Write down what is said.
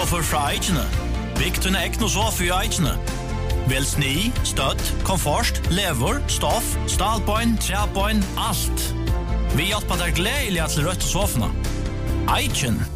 Sofa fra Eichene. Bygg tunne ekne sofa i Eichene. Vel sni, støtt, komfort, lever, stoff, stalbein, træbein, alt. Vi hjelper deg gledelig til rødt sofana. Eichen.